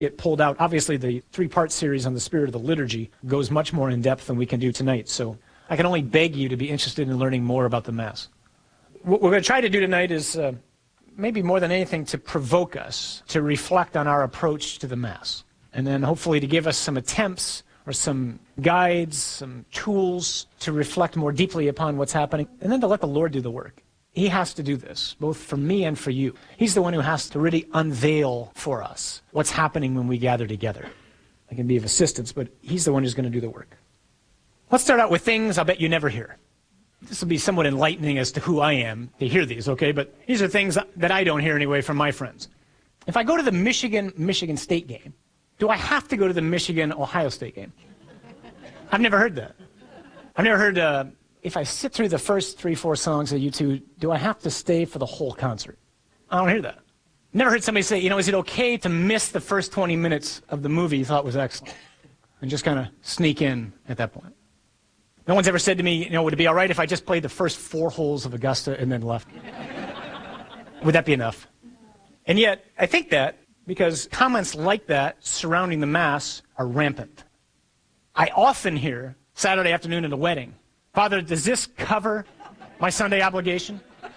get pulled out. Obviously, the three-part series on the spirit of the liturgy goes much more in depth than we can do tonight. So I can only beg you to be interested in learning more about the Mass. What we're going to try to do tonight is maybe more than anything to provoke us to reflect on our approach to the Mass. And then hopefully to give us some attempts or some guides, some tools to reflect more deeply upon what's happening. And then to let the Lord do the work. He has to do this, both for me and for you. He's the one who has to really unveil for us what's happening when we gather together. I can be of assistance, but he's the one who's going to do the work. Let's start out with things I'll bet you never hear. This will be somewhat enlightening as to who I am to hear these, okay? But these are things that I don't hear anyway from my friends. If I go to the Michigan State game, do I have to go to the Michigan-Ohio State game? I've never heard that. I've never heard... if I sit through the first 3-4 songs of U2, do I have to stay for the whole concert? I don't hear that. Never heard somebody say, is it okay to miss the first 20 minutes of the movie you thought was excellent? And just kind of sneak in at that point. No one's ever said to me, would it be all right if I just played the first 4 holes of Augusta and then left? Would that be enough? And yet, I think that because comments like that surrounding the Mass are rampant. I often hear, Saturday afternoon at a wedding, Father, does this cover my Sunday obligation?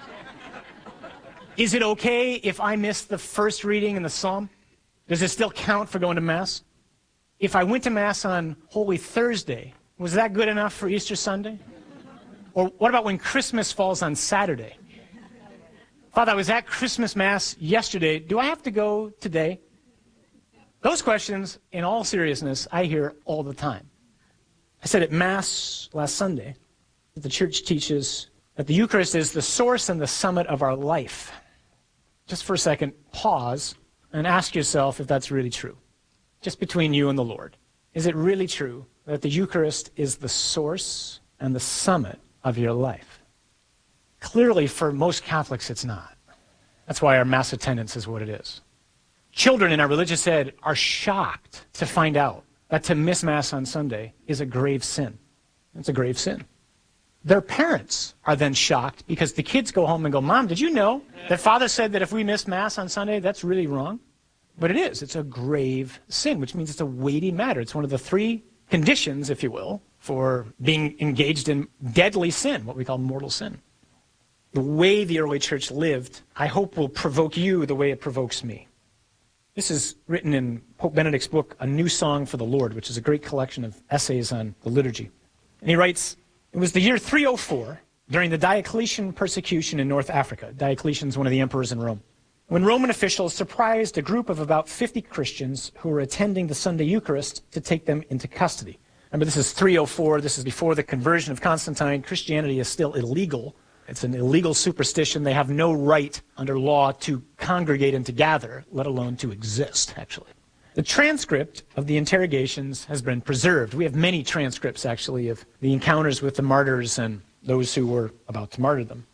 Is it okay if I miss the first reading in the Psalm? Does it still count for going to Mass? If I went to Mass on Holy Thursday, was that good enough for Easter Sunday? Or what about when Christmas falls on Saturday? Father, I was at Christmas Mass yesterday. Do I have to go today? Those questions, in all seriousness, I hear all the time. I said at Mass last Sunday, the church teaches that the Eucharist is the source and the summit of our life. Just for a second, pause and ask yourself if that's really true. Just between you and the Lord. Is it really true that the Eucharist is the source and the summit of your life? Clearly, for most Catholics, it's not. That's why our Mass attendance is what it is. Children in our religious ed are shocked to find out that to miss Mass on Sunday is a grave sin. It's a grave sin. Their parents are then shocked because the kids go home and go, Mom, did you know that Father said that if we miss Mass on Sunday, that's really wrong? But it is. It's a grave sin, which means it's a weighty matter. It's one of the 3 conditions, if you will, for being engaged in deadly sin, what we call mortal sin. The way the early church lived, I hope will provoke you the way it provokes me. This is written in Pope Benedict's book, A New Song for the Lord, which is a great collection of essays on the liturgy. And he writes, it was the year 304, during the Diocletian persecution in North Africa. Diocletian's one of the emperors in Rome. When Roman officials surprised a group of about 50 Christians who were attending the Sunday Eucharist to take them into custody. Remember, this is 304. This is before the conversion of Constantine. Christianity is still illegal. It's an illegal superstition. They have no right under law to congregate and to gather, let alone to exist, actually. The transcript of the interrogations has been preserved. We have many transcripts, actually, of the encounters with the martyrs and those who were about to martyr them.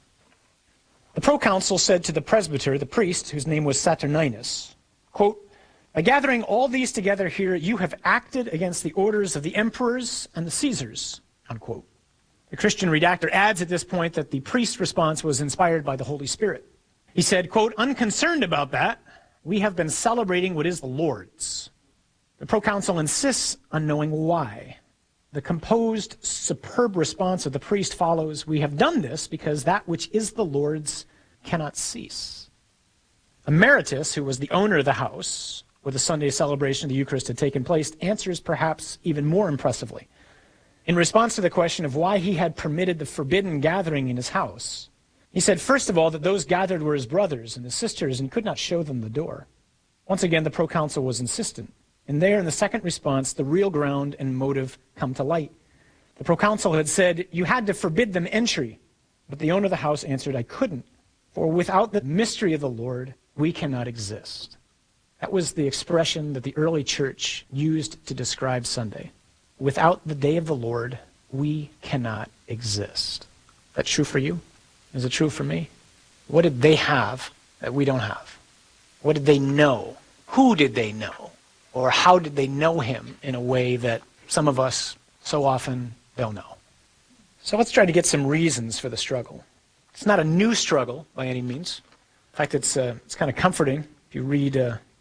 The proconsul said to the presbyter, the priest, whose name was Saturninus, quote, by gathering all these together here, you have acted against the orders of the emperors and the Caesars, unquote. The Christian redactor adds at this point that the priest's response was inspired by the Holy Spirit. He said, quote, unconcerned about that, we have been celebrating what is the Lord's. The proconsul insists on knowing why. The composed, superb response of the priest follows, we have done this because that which is the Lord's cannot cease. Emeritus, who was the owner of the house where the Sunday celebration of the Eucharist had taken place, answers perhaps even more impressively. In response to the question of why he had permitted the forbidden gathering in his house, he said, first of all, that those gathered were his brothers and his sisters and could not show them the door. Once again, the proconsul was insistent. And there, in the second response, the real ground and motive come to light. The proconsul had said, you had to forbid them entry. But the owner of the house answered, I couldn't. For without the mystery of the Lord, we cannot exist. That was the expression that the early church used to describe Sunday. Without the day of the Lord, we cannot exist. That's true for you? Is it true for me? What did they have that we don't have? What did they know? Who did they know? Or how did they know him in a way that some of us so often don't know? So let's try to get some reasons for the struggle. It's not a new struggle by any means. In fact, it's kind of comforting if you read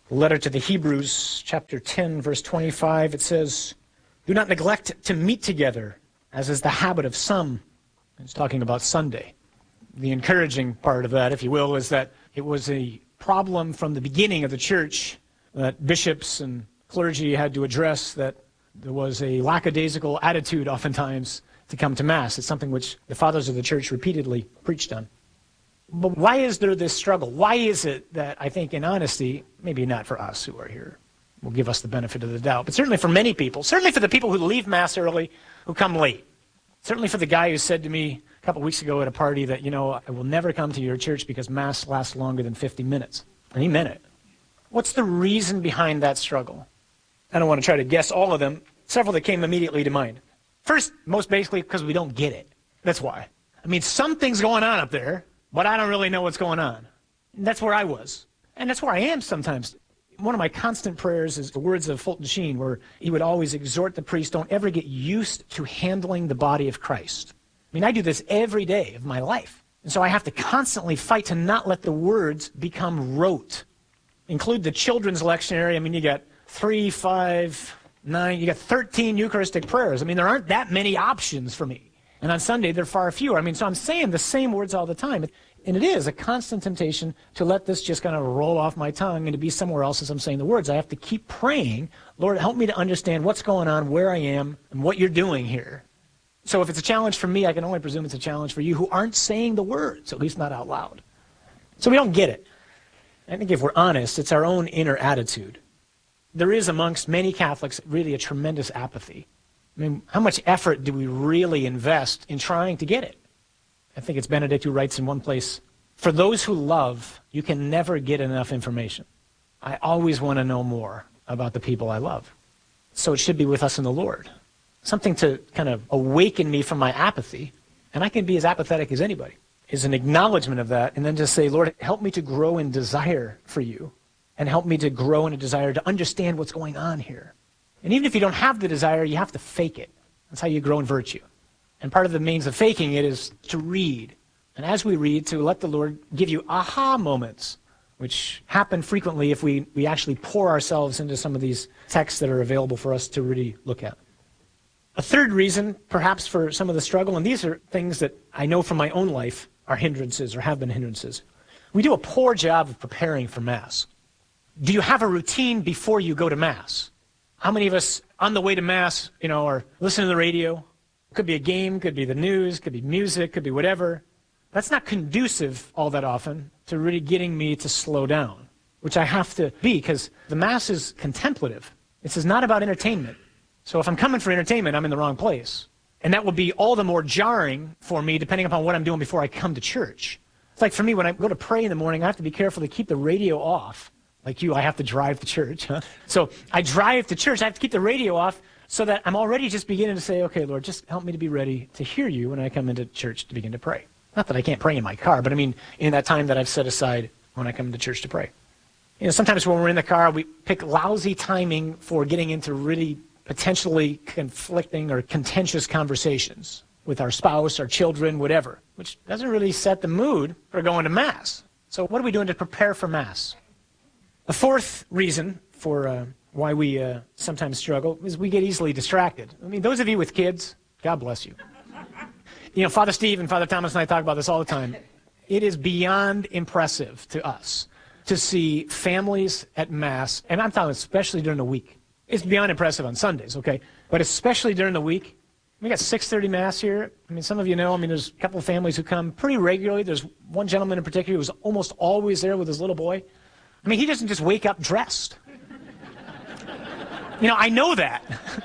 letter to the Hebrews, chapter 10, verse 25, it says, "Do not neglect to meet together, as is the habit of some." It's talking about Sunday. The encouraging part of that, if you will, is that it was a problem from the beginning of the church that bishops and clergy had to address, that there was a lackadaisical attitude oftentimes to come to Mass. It's something which the fathers of the church repeatedly preached on. But why is there this struggle? Why is it that, I think in honesty, maybe not for us who are here, will give us the benefit of the doubt, but certainly for many people, certainly for the people who leave Mass early, who come late, certainly for the guy who said to me a couple weeks ago at a party that, I will never come to your church because Mass lasts longer than 50 minutes. And he meant it. What's the reason behind that struggle? I don't want to try to guess all of them. Several that came immediately to mind. First, most basically, because we don't get it. That's why. Something's going on up there, but I don't really know what's going on. And that's where I was. And that's where I am sometimes. One of my constant prayers is the words of Fulton Sheen, where he would always exhort the priest, don't ever get used to handling the body of Christ. I do this every day of my life. And so I have to constantly fight to not let the words become rote. Include the children's lectionary. You got 3, 5, 9, you got 13 Eucharistic prayers. There aren't that many options for me. And on Sunday, there are far fewer. So I'm saying the same words all the time. And it is a constant temptation to let this just kind of roll off my tongue and to be somewhere else as I'm saying the words. I have to keep praying, Lord, help me to understand what's going on, where I am, and what you're doing here. So if it's a challenge for me, I can only presume it's a challenge for you who aren't saying the words, at least not out loud. So we don't get it. I think if we're honest, it's our own inner attitude. There is amongst many Catholics really a tremendous apathy. How much effort do we really invest in trying to get it? I think it's Benedict who writes in one place, "For those who love, you can never get enough information. I always want to know more about the people I love." So it should be with us in the Lord. Something to kind of awaken me from my apathy, and I can be as apathetic as anybody, is an acknowledgement of that, and then just say, Lord, help me to grow in desire for you, and help me to grow in a desire to understand what's going on here. And even if you don't have the desire, you have to fake it. That's how you grow in virtue. And part of the means of faking it is to read. And as we read, to let the Lord give you aha moments, which happen frequently if we actually pour ourselves into some of these texts that are available for us to really look at. A third reason, perhaps, for some of the struggle, and these are things that I know from my own life are hindrances or have been hindrances. We do a poor job of preparing for Mass. Do you have a routine before you go to Mass? How many of us on the way to Mass, are listening to the radio? Could be a game, could be the news, could be music, could be whatever. That's not conducive all that often to really getting me to slow down, which I have to be because the Mass is contemplative. This is not about entertainment. So if I'm coming for entertainment, I'm in the wrong place. And that will be all the more jarring for me depending upon what I'm doing before I come to church. It's like for me, when I go to pray in the morning, I have to be careful to keep the radio off. Like you, I have to drive to church. So I drive to church. I have to keep the radio off so that I'm already just beginning to say, okay, Lord, just help me to be ready to hear you when I come into church to begin to pray. Not that I can't pray in my car, but in that time that I've set aside when I come into church to pray. Sometimes when we're in the car, we pick lousy timing for getting into really potentially conflicting or contentious conversations with our spouse, our children, whatever, which doesn't really set the mood for going to Mass. So what are we doing to prepare for Mass? The fourth reason for why we sometimes struggle is we get easily distracted. Those of you with kids, God bless you. Father Steve and Father Thomas and I talk about this all the time. It is beyond impressive to us to see families at Mass, and I'm talking especially during the week. It's beyond impressive on Sundays, okay? But especially during the week. We got 6:30 Mass here. Some of you know, there's a couple of families who come pretty regularly. There's one gentleman in particular who's almost always there with his little boy. He doesn't just wake up dressed. I know that.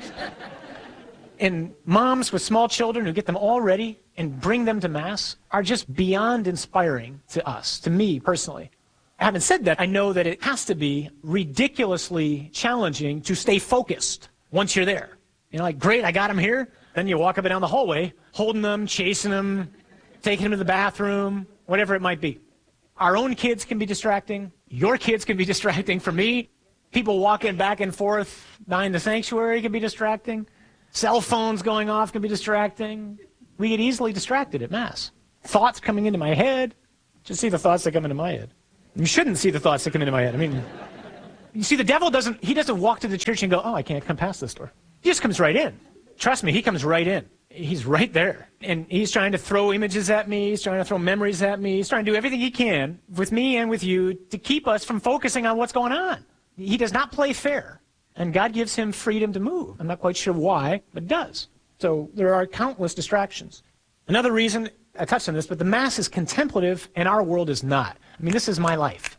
And moms with small children who get them all ready and bring them to Mass are just beyond inspiring to us, to me personally. Having said that, I know that it has to be ridiculously challenging to stay focused once you're there. Great, I got them here. Then you walk up and down the hallway, holding them, chasing them, taking them to the bathroom, whatever it might be. Our own kids can be distracting. Your kids can be distracting. For me, people walking back and forth behind the sanctuary can be distracting. Cell phones going off can be distracting. We get easily distracted at Mass. Thoughts coming into my head. Just see the thoughts that come into my head. You shouldn't see the thoughts that come into my head. You see, the devil doesn't walk to the church and go, oh, I can't come past this door. He just comes right in. Trust me, he comes right in. He's right there. And he's trying to throw images at me. He's trying to throw memories at me. He's trying to do everything he can with me and with you to keep us from focusing on what's going on. He does not play fair. And God gives him freedom to move. I'm not quite sure why, but does. So there are countless distractions. Another reason, I touched on this, but the Mass is contemplative and our world is not. I mean, this is my life.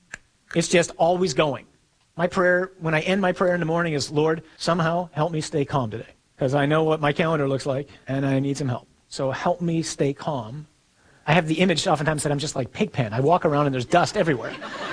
It's just always going. My prayer, when I end my prayer in the morning, is, Lord, somehow help me stay calm today. Because I know what my calendar looks like, and I need some help. So help me stay calm. I have the image oftentimes that I'm just like Pigpen. I walk around and there's dust everywhere.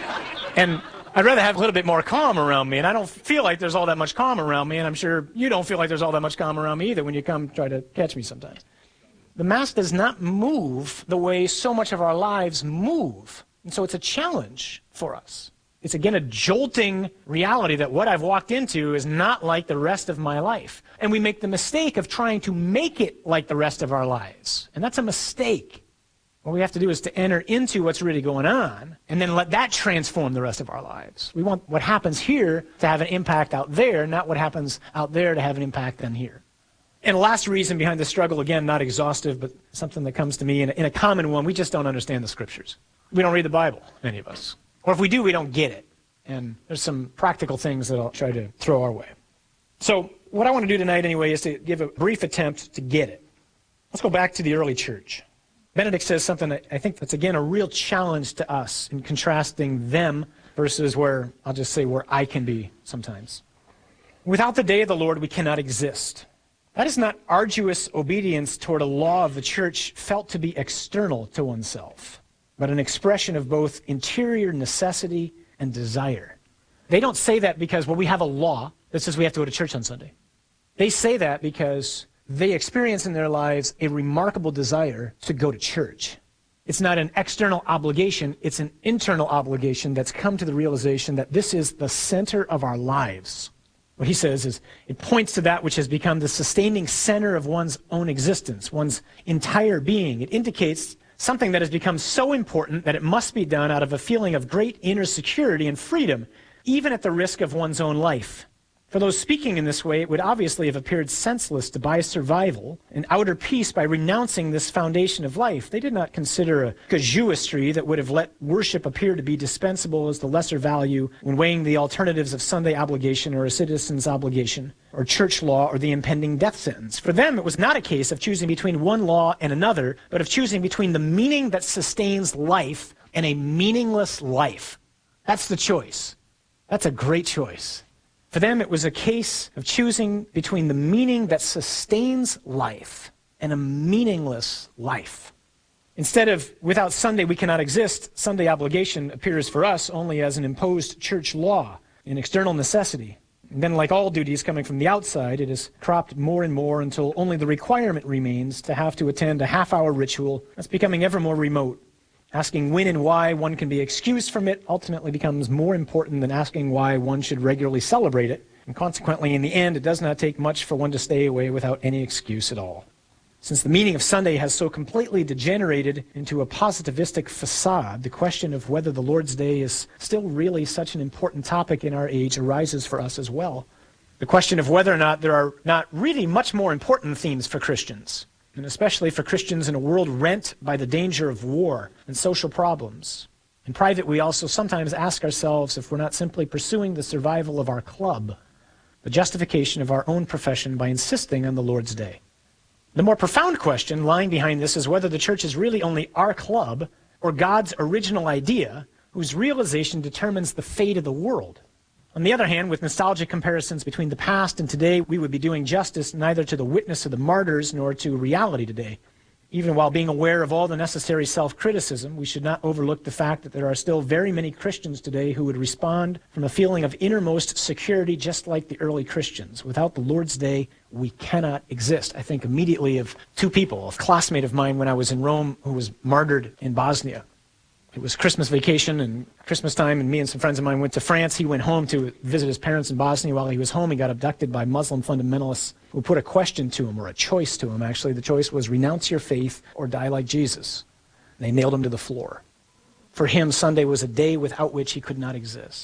And I'd rather have a little bit more calm around me, and I don't feel like there's all that much calm around me, and I'm sure you don't feel like there's all that much calm around me either when you come try to catch me sometimes. The Mass does not move the way so much of our lives move. And so it's a challenge for us. It's again a jolting reality that what I've walked into is not like the rest of my life. And we make the mistake of trying to make it like the rest of our lives. And that's a mistake. What we have to do is to enter into what's really going on and then let that transform the rest of our lives. We want what happens here to have an impact out there, not what happens out there to have an impact then here. And the last reason behind the struggle, again, not exhaustive, but something that comes to me in a common one, we just don't understand the Scriptures. We don't read the Bible, many of us. Or if we do, we don't get it. And there's some practical things that I'll try to throw our way. So what I want to do tonight anyway is to give a brief attempt to get it. Let's go back to the early church. Benedict says something that I think that's, again, a real challenge to us in contrasting them versus where, I'll just say, where I can be sometimes. Without the day of the Lord, we cannot exist. That is not arduous obedience toward a law of the church felt to be external to oneself, but an expression of both interior necessity and desire. They don't say that because, well, we have a law that says we have to go to church on Sunday. They say that because they experience in their lives a remarkable desire to go to church. It's not an external obligation, it's an internal obligation that's come to the realization that this is the center of our lives. What he says is, it points to that which has become the sustaining center of one's own existence, one's entire being. It indicates something that has become so important that it must be done out of a feeling of great inner security and freedom, even at the risk of one's own life. For those speaking in this way, it would obviously have appeared senseless to buy survival and outer peace by renouncing this foundation of life. They did not consider a casuistry that would have let worship appear to be dispensable as the lesser value when weighing the alternatives of Sunday obligation or a citizen's obligation, or church law or the impending death sentence. For them, it was not a case of choosing between one law and another, but of choosing between the meaning that sustains life and a meaningless life. That's the choice. That's a great choice. For them, it was a case of choosing between the meaning that sustains life and a meaningless life. Instead of, without Sunday we cannot exist, Sunday obligation appears for us only as an imposed church law, an external necessity. And then, like all duties coming from the outside, it is cropped more and more until only the requirement remains to have to attend a half-hour ritual that's becoming ever more remote. Asking when and why one can be excused from it ultimately becomes more important than asking why one should regularly celebrate it. And consequently, in the end, it does not take much for one to stay away without any excuse at all. Since the meaning of Sunday has so completely degenerated into a positivistic facade, the question of whether the Lord's Day is still really such an important topic in our age arises for us as well. The question of whether or not there are not really much more important themes for Christians, and especially for Christians in a world rent by the danger of war and social problems. In private, we also sometimes ask ourselves if we're not simply pursuing the survival of our club, the justification of our own profession by insisting on the Lord's Day. The more profound question lying behind this is whether the church is really only our club or God's original idea, whose realization determines the fate of the world. On the other hand, with nostalgic comparisons between the past and today, we would be doing justice neither to the witness of the martyrs nor to reality today. Even while being aware of all the necessary self-criticism, we should not overlook the fact that there are still very many Christians today who would respond from a feeling of innermost security just like the early Christians. Without the Lord's Day, we cannot exist. I think immediately of two people, a classmate of mine when I was in Rome who was martyred in Bosnia. It was Christmas vacation and Christmas time, and me and some friends of mine went to France. He went home to visit his parents in Bosnia. While he was home, he got abducted by Muslim fundamentalists who put a question to him, or a choice to him, actually. The choice was renounce your faith or die like Jesus. They nailed him to the floor. For him, Sunday was a day without which he could not exist.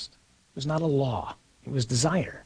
It was not a law. It was desire.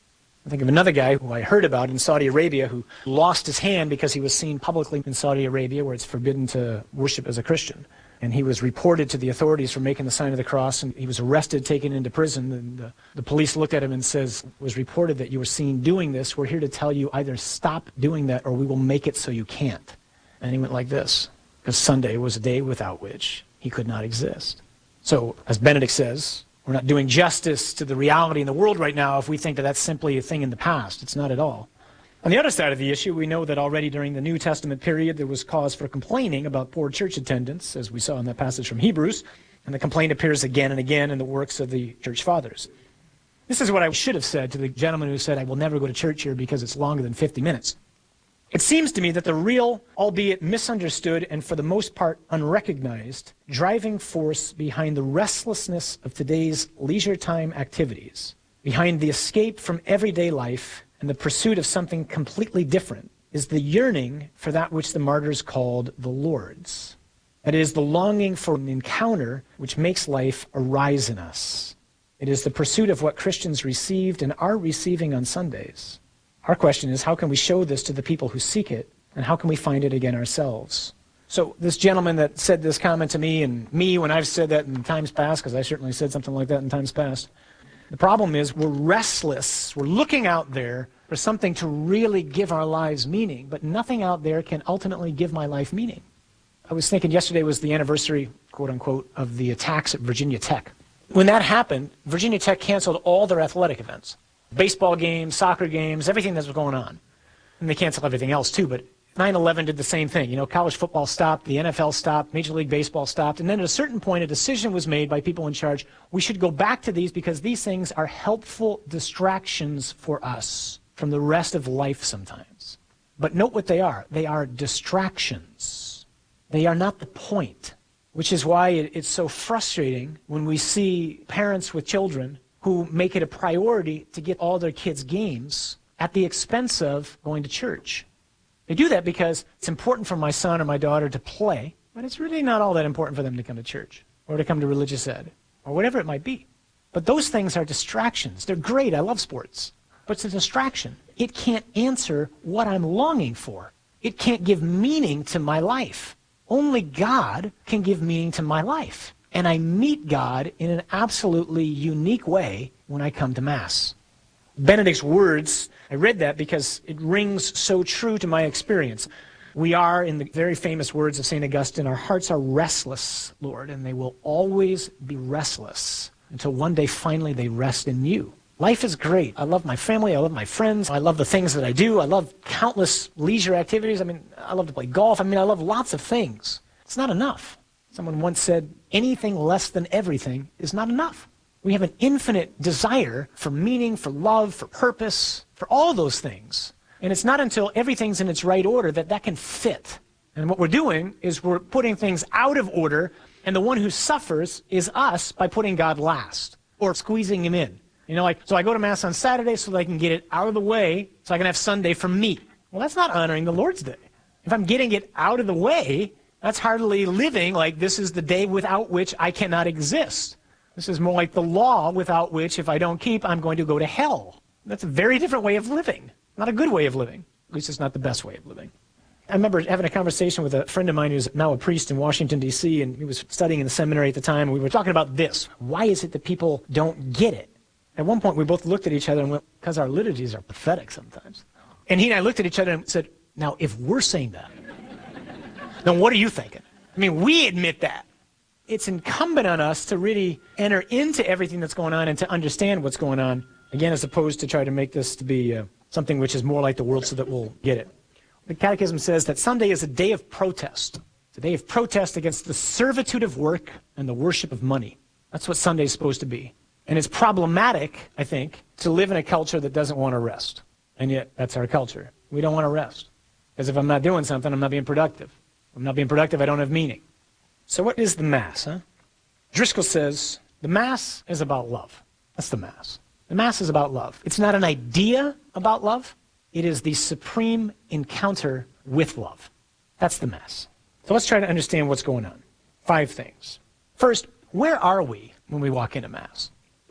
I think of another guy who I heard about in Saudi Arabia who lost his hand because he was seen publicly in Saudi Arabia where it's forbidden to worship as a Christian. And he was reported to the authorities for making the sign of the cross, and he was arrested, taken into prison, and the police looked at him and says, it was reported that you were seen doing this. We're here to tell you either stop doing that or we will make it so you can't. And he went like this, because Sunday was a day without which he could not exist. So, as Benedict says, we're not doing justice to the reality in the world right now if we think that that's simply a thing in the past. It's not at all. On the other side of the issue, we know that already during the New Testament period there was cause for complaining about poor church attendance, as we saw in that passage from Hebrews, and the complaint appears again and again in the works of the church fathers. This is what I should have said to the gentleman who said, I will never go to church here because it's longer than 50 minutes. It seems to me that the real, albeit misunderstood and for the most part unrecognized, driving force behind the restlessness of today's leisure time activities, behind the escape from everyday life and the pursuit of something completely different, is the yearning for that which the martyrs called the Lord's. That is, the longing for an encounter which makes life arise in us. It is the pursuit of what Christians received and are receiving on Sundays. Our question is, how can we show this to the people who seek it, and how can we find it again ourselves? So this gentleman that said this comment to me, and me when I've said that in times past, because I certainly said something like that in times past, the problem is we're restless. We're looking out there for something to really give our lives meaning, but nothing out there can ultimately give my life meaning. I was thinking yesterday was the anniversary, quote unquote, of the attacks at Virginia Tech. When that happened, Virginia Tech canceled all their athletic events. Baseball games, soccer games, everything that was going on. And they canceled everything else too, but 9/11 did the same thing. You know, college football stopped, the NFL stopped, Major League Baseball stopped, and then at a certain point a decision was made by people in charge, we should go back to these because these things are helpful distractions for us from the rest of life sometimes. But note what they are. They are distractions. They are not the point, which is why it's so frustrating when we see parents with children who make it a priority to get all their kids' games at the expense of going to church. They do that because it's important for my son or my daughter to play, but it's really not all that important for them to come to church or to come to religious ed or whatever it might be. But those things are distractions. They're great. I love sports. But it's a distraction. It can't answer what I'm longing for. It can't give meaning to my life. Only God can give meaning to my life. And I meet God in an absolutely unique way when I come to Mass. Benedict's words, I read that because it rings so true to my experience. We are, in the very famous words of St. Augustine, our hearts are restless, Lord, and they will always be restless until one day finally they rest in you. Life is great. I love my family. I love my friends. I love the things that I do. I love countless leisure activities. I love to play golf. I love lots of things. It's not enough. Someone once said, anything less than everything is not enough. We have an infinite desire for meaning, for love, for purpose, for all those things. And it's not until everything's in its right order that that can fit. And what we're doing is we're putting things out of order, and the one who suffers is us by putting God last or squeezing him in. So I go to Mass on Saturday so that I can get it out of the way so I can have Sunday for me. Well, that's not honoring the Lord's Day. If I'm getting it out of the way, that's hardly living like this is the day without which I cannot exist. This is more like the law without which, if I don't keep, I'm going to go to hell. That's a very different way of living. Not a good way of living. At least it's not the best way of living. I remember having a conversation with a friend of mine who's now a priest in Washington, D.C., and he was studying in the seminary at the time, and we were talking about this. Why is it that people don't get it? At one point, we both looked at each other and went, because our liturgies are pathetic sometimes. And he and I looked at each other and said, now, if we're saying that, then what are you thinking? We admit that. It's incumbent on us to really enter into everything that's going on and to understand what's going on, again, as opposed to try to make this to be something which is more like the world so that we'll get it. The Catechism says that Sunday is a day of protest. It's a day of protest against the servitude of work and the worship of money. That's what Sunday is supposed to be. And it's problematic, I think, to live in a culture that doesn't want to rest. And yet, that's our culture. We don't want to rest. Because if I'm not doing something, I'm not being productive. If I'm not being productive, I don't have meaning. So what is the Mass, Driscoll says, the Mass is about love. That's the Mass. The Mass is about love. It's not an idea about love. It is the supreme encounter with love. That's the Mass. So let's try to understand what's going on. 5 things. First, where are we when we walk into Mass?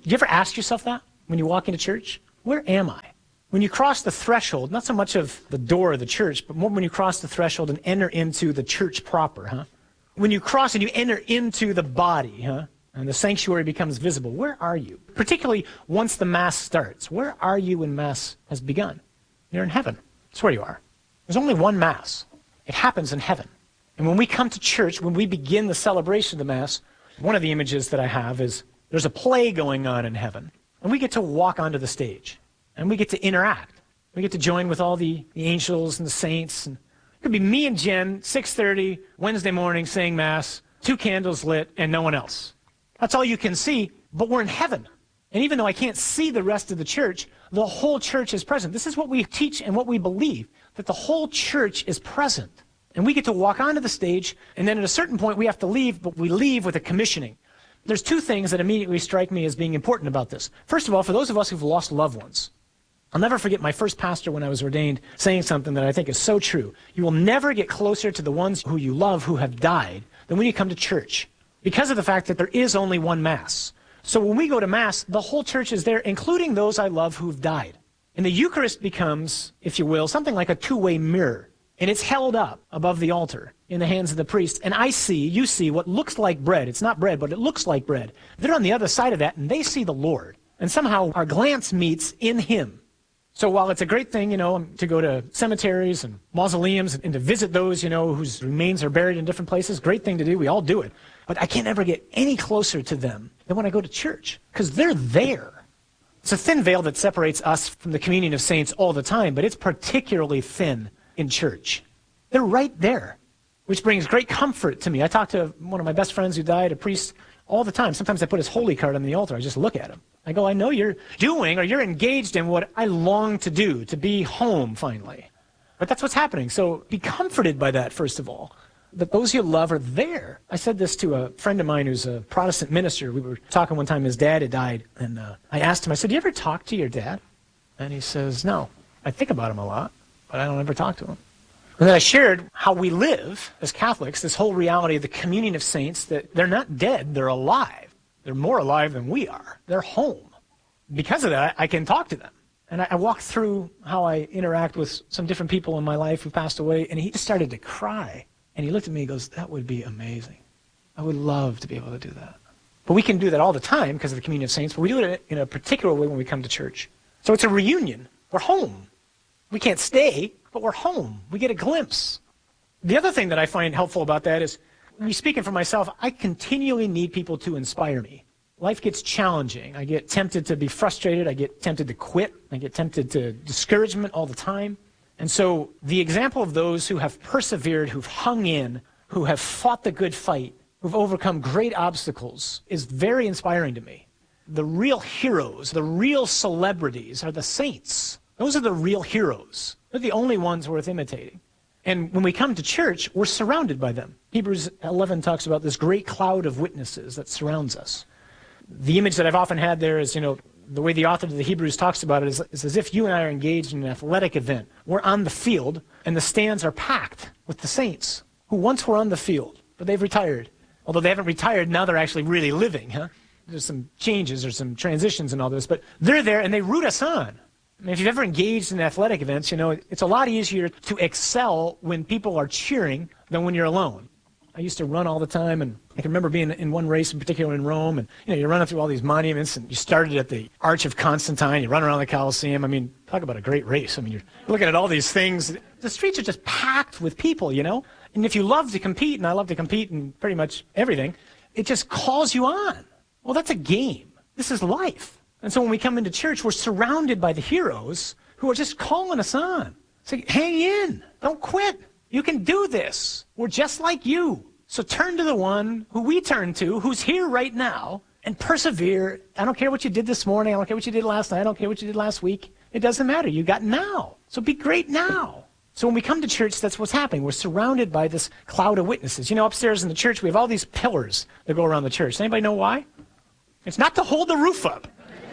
Do you ever ask yourself that when you walk into church? Where am I? When you cross the threshold, not so much of the door of the church, but more when you cross the threshold and enter into the church proper, huh? When you cross and you enter into the body, huh? And the sanctuary becomes visible, where are you? Particularly once the Mass starts. Where are you when Mass has begun? You're in heaven. That's where you are. There's only one Mass. It happens in heaven. And when we come to church, when we begin the celebration of the Mass, one of the images that I have is there's a play going on in heaven, and we get to walk onto the stage, and we get to interact. We get to join with all the angels and the saints. And it could be me and Jen, 6:30, Wednesday morning, saying Mass, 2 candles lit, and no one else. That's all you can see, but we're in heaven. And even though I can't see the rest of the church, the whole church is present. This is what we teach and what we believe, that the whole church is present. And we get to walk onto the stage, and then at a certain point we have to leave, but we leave with a commissioning. There's 2 things that immediately strike me as being important about this. First of all, for those of us who've lost loved ones, I'll never forget my first pastor when I was ordained saying something that I think is so true. You will never get closer to the ones who you love who have died than when you come to church, because of the fact that there is only one Mass. So when we go to Mass, the whole church is there, including those I love who've died. And the Eucharist becomes, if you will, something like a 2-way mirror. And it's held up above the altar in the hands of the priest. And you see what looks like bread. It's not bread, but it looks like bread. They're on the other side of that, and they see the Lord. And somehow our glance meets in Him. So while it's a great thing, to go to cemeteries and mausoleums and to visit those, whose remains are buried in different places, great thing to do. We all do it. But I can't ever get any closer to them than when I go to church, because they're there. It's a thin veil that separates us from the communion of saints all the time, but it's particularly thin in church. They're right there, which brings great comfort to me. I talk to one of my best friends who died, a priest, all the time. Sometimes I put his holy card on the altar. I just look at him. I go, I know you're doing or you're engaged in what I long to do, to be home finally. But that's what's happening. So be comforted by that, first of all, that those you love are there. I said this to a friend of mine who's a Protestant minister. We were talking one time, his dad had died, and I asked him, I said, do you ever talk to your dad? And he says, no, I think about him a lot, but I don't ever talk to him. And then I shared how we live as Catholics, this whole reality of the communion of saints, that they're not dead, they're alive. They're more alive than we are. They're home. Because of that, I can talk to them. And I walked through how I interact with some different people in my life who passed away, and he just started to cry. And he looked at me and goes, that would be amazing. I would love to be able to do that. But we can do that all the time because of the communion of saints, but we do it in a particular way when we come to church. So it's a reunion. We're home. We can't stay, but we're home. We get a glimpse. The other thing that I find helpful about that is, me speaking for myself, I continually need people to inspire me. Life gets challenging. I get tempted to be frustrated. I get tempted to quit. I get tempted to discouragement all the time. And so the example of those who have persevered, who've hung in, who have fought the good fight, who've overcome great obstacles is very inspiring to me. The real heroes, the real celebrities are the saints. Those are the real heroes. They're the only ones worth imitating. And when we come to church, we're surrounded by them. Hebrews 11 talks about this great cloud of witnesses that surrounds us. The image that I've often had there is, the way the author of the Hebrews talks about it is as if you and I are engaged in an athletic event. We're on the field, and the stands are packed with the saints who once were on the field, but they've retired. Although they haven't retired, now they're actually really living. There's some changes, there's some transitions and all this, but they're there and they root us on. I mean, if you've ever engaged in athletic events, it's a lot easier to excel when people are cheering than when you're alone. I used to run all the time, and I can remember being in one race in particular in Rome, and you're running through all these monuments, and you started at the Arch of Constantine, you run around the Colosseum. I mean, talk about a great race. I mean, you're looking at all these things. The streets are just packed with people, And if you love to compete, and I love to compete in pretty much everything, it just calls you on. Well, that's a game. This is life. And so when we come into church, we're surrounded by the heroes who are just calling us on. Say, hang in. Don't quit. You can do this. We're just like you. So turn to the one who we turn to, who's here right now, and persevere. I don't care what you did this morning. I don't care what you did last night. I don't care what you did last week. It doesn't matter. You got now. So be great now. So when we come to church, that's what's happening. We're surrounded by this cloud of witnesses. Upstairs in the church, we have all these pillars that go around the church. Does anybody know why? It's not to hold the roof up.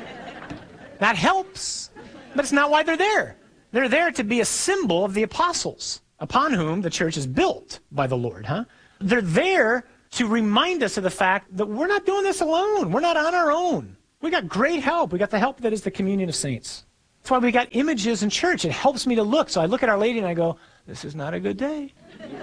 That helps, but it's not why they're there. They're there to be a symbol of the apostles, upon whom the church is built by the Lord. They're there to remind us of the fact that we're not doing this alone. We're not on our own. We got great help. We got the help that is the communion of saints. That's why we got images in church. It helps me to look. So I look at Our Lady and I go, this is not a good day.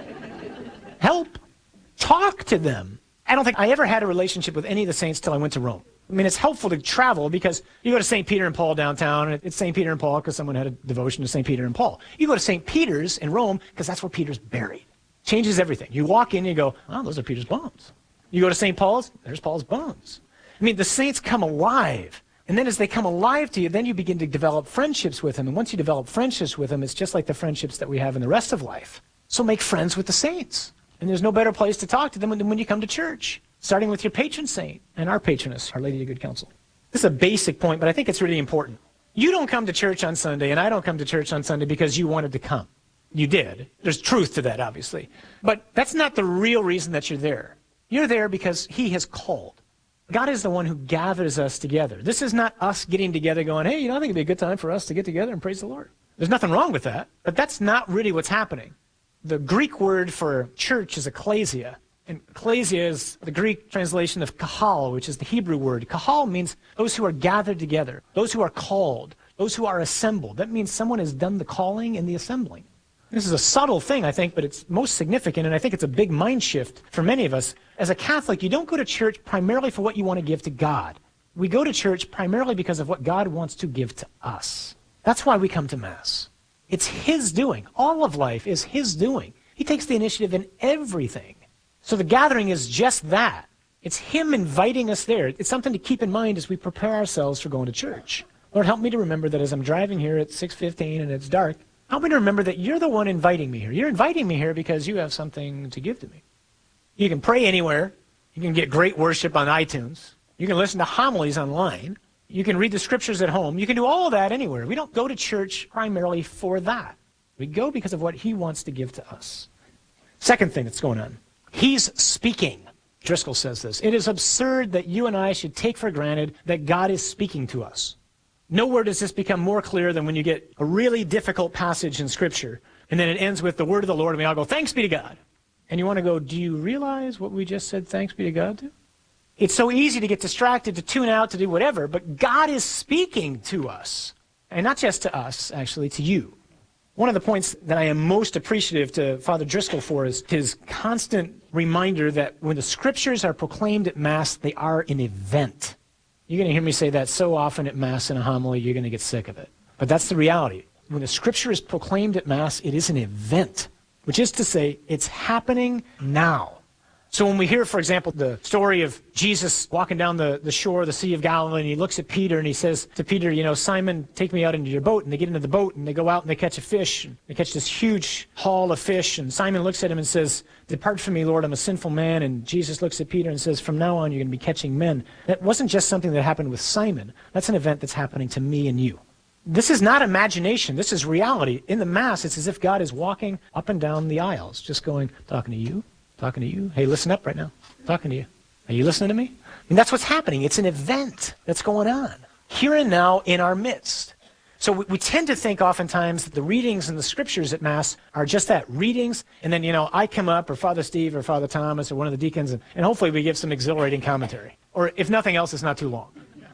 Help. Talk to them. I don't think I ever had a relationship with any of the saints till I went to Rome. I mean, it's helpful to travel because you go to St. Peter and Paul downtown, and it's St. Peter and Paul because someone had a devotion to St. Peter and Paul. You go to St. Peter's in Rome because that's where Peter's buried. Changes everything. You walk in and you go, oh, those are Peter's bones. You go to St. Paul's, there's Paul's bones. I mean, the saints come alive. And then as they come alive to you, then you begin to develop friendships with them. And once you develop friendships with them, it's just like the friendships that we have in the rest of life. So make friends with the saints. And there's no better place to talk to them than when you come to church, starting with your patron saint and our patroness, Our Lady of Good Counsel. This is a basic point, but I think it's really important. You don't come to church on Sunday, and I don't come to church on Sunday because you wanted to come. You did. There's truth to that, obviously. But that's not the real reason that you're there. You're there because He has called. God is the one who gathers us together. This is not us getting together going, hey, I think it'd be a good time for us to get together and praise the Lord. There's nothing wrong with that, but that's not really what's happening. The Greek word for church is ecclesia, and ecclesia is the Greek translation of kahal, which is the Hebrew word. Kahal means those who are gathered together, those who are called, those who are assembled. That means someone has done the calling and the assembling. This is a subtle thing, I think, but it's most significant, and I think it's a big mind shift for many of us. As a Catholic, you don't go to church primarily for what you want to give to God. We go to church primarily because of what God wants to give to us. That's why we come to Mass. It's His doing. All of life is His doing. He takes the initiative in everything. So the gathering is just that. It's Him inviting us there. It's something to keep in mind as we prepare ourselves for going to church. Lord, help me to remember that as I'm driving here at 6:15 and it's dark, help me to remember that you're the one inviting me here. You're inviting me here because you have something to give to me. You can pray anywhere. You can get great worship on iTunes. You can listen to homilies online. You can read the scriptures at home. You can do all of that anywhere. We don't go to church primarily for that. We go because of what He wants to give to us. Second thing that's going on. He's speaking. Driscoll says this. It is absurd that you and I should take for granted that God is speaking to us. Nowhere does this become more clear than when you get a really difficult passage in Scripture, and then it ends with the word of the Lord, and we all go, thanks be to God. And you want to go, do you realize what we just said thanks be to God to? It's so easy to get distracted, to tune out, to do whatever, but God is speaking to us. And not just to us, actually, to you. One of the points that I am most appreciative to Father Driscoll for is his constant reminder that when the Scriptures are proclaimed at Mass, they are an event. You're going to hear me say that so often at Mass in a homily, you're going to get sick of it. But that's the reality. When the Scripture is proclaimed at Mass, it is an event, which is to say, it's happening now. So when we hear, for example, the story of Jesus walking down the shore of the Sea of Galilee, and He looks at Peter and He says to Peter, Simon, take me out into your boat. And they get into the boat and they go out and they catch a fish. And they catch this huge haul of fish. And Simon looks at him and says, depart from me, Lord, I'm a sinful man. And Jesus looks at Peter and says, from now on, you're going to be catching men. That wasn't just something that happened with Simon. That's an event that's happening to me and you. This is not imagination. This is reality. In the Mass, it's as if God is walking up and down the aisles, just going, talking to you. Talking to you. Hey, listen up right now. Talking to you. Are you listening to me? And that's what's happening. It's an event that's going on here and now in our midst. So we tend to think oftentimes that the readings in the Scriptures at Mass are just that, readings, and then, I come up, or Father Steve, or Father Thomas, or one of the deacons, and hopefully we give some exhilarating commentary. Or if nothing else, it's not too long.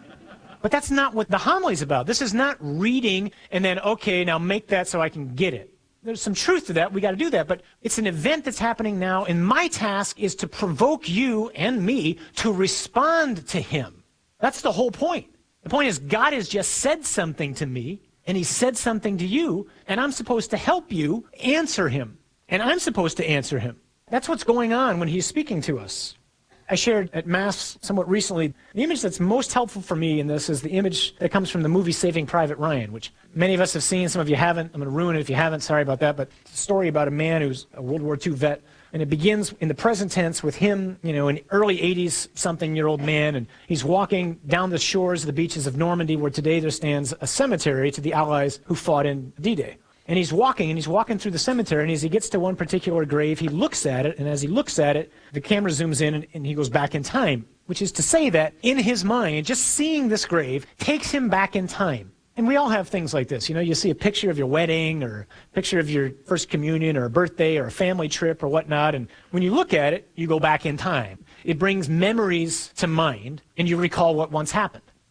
But that's not what the homily is about. This is not reading and then, okay, now make that so I can get it. There's some truth to that. We got to do that. But it's an event that's happening now, and my task is to provoke you and me to respond to Him. That's the whole point. The point is God has just said something to me, and He said something to you, and I'm supposed to help you answer Him. And I'm supposed to answer Him. That's what's going on when He's speaking to us. I shared at Mass somewhat recently, the image that's most helpful for me in this is the image that comes from the movie Saving Private Ryan, which many of us have seen, some of you haven't. I'm going to ruin it if you haven't, sorry about that, but it's a story about a man who's a World War II vet, and it begins in the present tense with him, an early 80s-something-year-old man, and he's walking down the shores of the beaches of Normandy, where today there stands a cemetery to the Allies who fought in D-Day. And he's walking through the cemetery, and as he gets to one particular grave, he looks at it, and as he looks at it, the camera zooms in, and he goes back in time, which is to say that in his mind, just seeing this grave takes him back in time. And we all have things like this. You see a picture of your wedding, or a picture of your first communion, or a birthday, or a family trip, or whatnot, and when you look at it, you go back in time. It brings memories to mind, and you recall what once happened.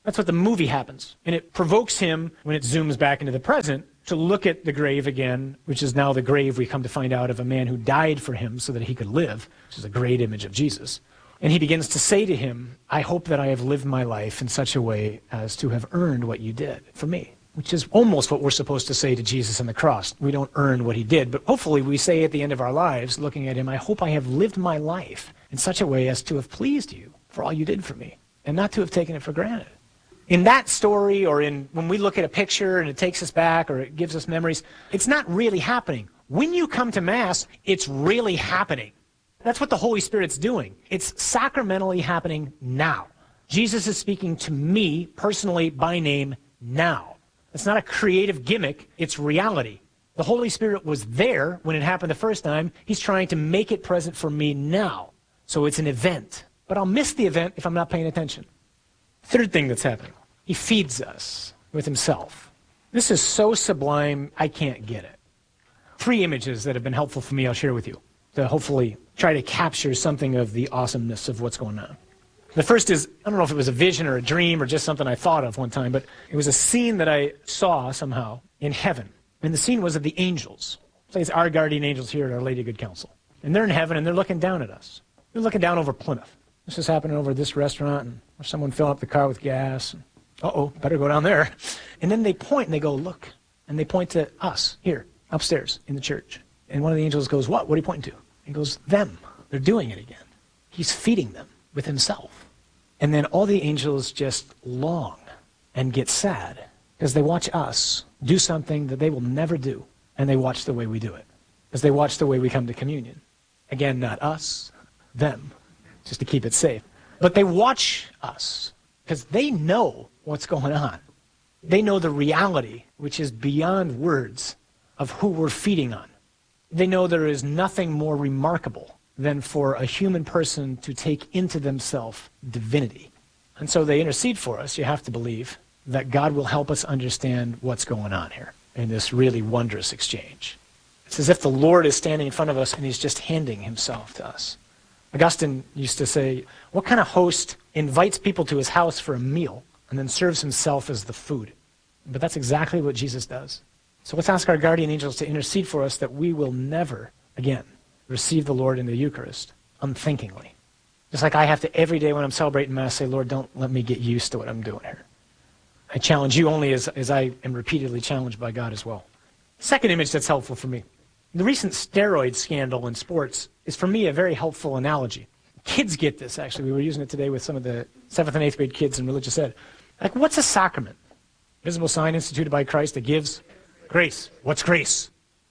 That's what the movie happens. And it provokes him, when it zooms back into the present, to look at the grave again, which is now the grave we come to find out of a man who died for him so that he could live, which is a great image of Jesus. And he begins to say to him, I hope that I have lived my life in such a way as to have earned what you did for me, which is almost what we're supposed to say to Jesus on the cross. We don't earn what he did, but hopefully we say at the end of our lives, looking at him, I hope I have lived my life in such a way as to have pleased you for all you did for me, and not to have taken it for granted. In that story, or when we look at a picture and it takes us back or it gives us memories, it's not really happening. When you come to Mass, it's really happening. That's what the Holy Spirit's doing. It's sacramentally happening now. Jesus is speaking to me personally by name now. It's not a creative gimmick, it's reality. The Holy Spirit was there when it happened the first time. He's trying to make it present for me now. So it's an event. But I'll miss the event if I'm not paying attention. Third thing that's happening, he feeds us with himself. This is so sublime, I can't get it. 3 images that have been helpful for me I'll share with you to hopefully try to capture something of the awesomeness of what's going on. The first is, I don't know if it was a vision or a dream or just something I thought of one time, but it was a scene that I saw somehow in heaven. And the scene was of the angels. Say it's our guardian angels here at Our Lady of Good Counsel. And they're in heaven and they're looking down at us. They're looking down over Plymouth. This is happening over this restaurant, and or someone filling up the car with gas. And, better go down there. And then they point and they go, look. And they point to us here, upstairs in the church. And one of the angels goes, what? What are you pointing to? He goes, them. They're doing it again. He's feeding them with himself. And then all the angels just long and get sad because they watch us do something that they will never do. And they watch the way we do it. Because they watch the way we come to communion. Again, not us, them. Just to keep it safe. But they watch us because they know what's going on. They know the reality, which is beyond words, of who we're feeding on. They know there is nothing more remarkable than for a human person to take into themselves divinity. And so they intercede for us. You have to believe that God will help us understand what's going on here in this really wondrous exchange. It's as if the Lord is standing in front of us and he's just handing himself to us. Augustine used to say, what kind of host invites people to his house for a meal and then serves himself as the food? But that's exactly what Jesus does. So let's ask our guardian angels to intercede for us that we will never, again, receive the Lord in the Eucharist unthinkingly. Just like I have to every day when I'm celebrating Mass say, Lord, don't let me get used to what I'm doing here. I challenge you only as I am repeatedly challenged by God as well. Second image that's helpful for me. The recent steroid scandal in sports is, for me, a very helpful analogy. Kids get this, actually. We were using it today with some of the 7th and 8th grade kids in religious ed. Like, what's a sacrament? Visible sign instituted by Christ that gives grace. What's grace?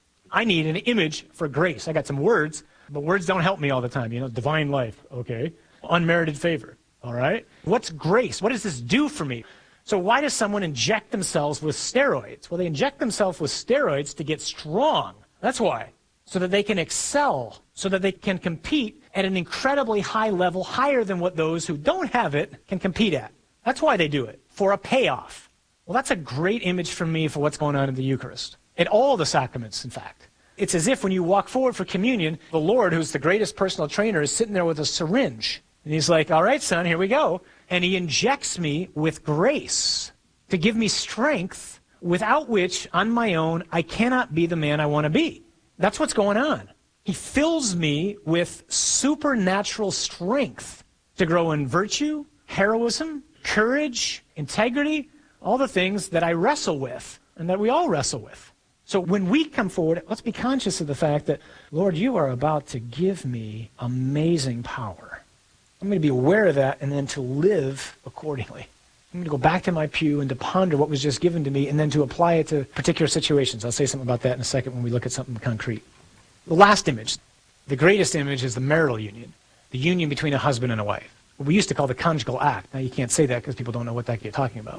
I need an image for grace. I got some words, but words don't help me all the time. Divine life, okay. Unmerited favor, all right. What's grace? What does this do for me? So why does someone inject themselves with steroids? Well, they inject themselves with steroids to get strong. That's why. So that they can excel, so that they can compete at an incredibly high level, higher than what those who don't have it can compete at. That's why they do it, for a payoff. Well, that's a great image for me for what's going on in the Eucharist. In all the sacraments, in fact. It's as if when you walk forward for communion, the Lord, who's the greatest personal trainer, is sitting there with a syringe. And he's like, all right, son, here we go. And he injects me with grace to give me strength without which, on my own, I cannot be the man I want to be. That's what's going on. He fills me with supernatural strength to grow in virtue, heroism, courage, integrity, all the things that I wrestle with and that we all wrestle with. So when we come forward, let's be conscious of the fact that, Lord, you are about to give me amazing power. I'm going to be aware of that and then to live accordingly. I'm going to go back to my pew and to ponder what was just given to me and then to apply it to particular situations. I'll say something about that in a second when we look at something concrete. The last image, the greatest image, is the marital union, the union between a husband and a wife. What we used to call the conjugal act. Now you can't say that because people don't know what that you're talking about.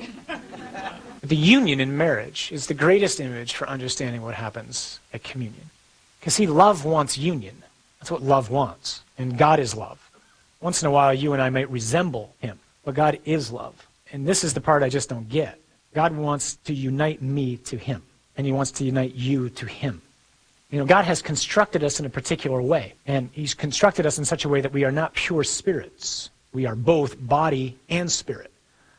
But the union in marriage is the greatest image for understanding what happens at communion. Because see, love wants union. That's what love wants. And God is love. Once in a while you and I might resemble him, but God is love. And this is the part I just don't get. God wants to unite me to him, and he wants to unite you to him. God has constructed us in a particular way, and he's constructed us in such a way that we are not pure spirits. We are both body and spirit.